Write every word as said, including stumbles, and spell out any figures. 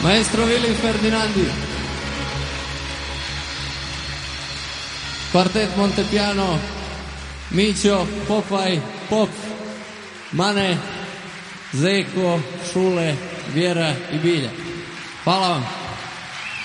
Maestro Vili Ferdinandi, kvartet Montepiano, Mićo, Popaj, Pop, Mane, Zeko, Šule, Vjera i Bilja. Hvala vam.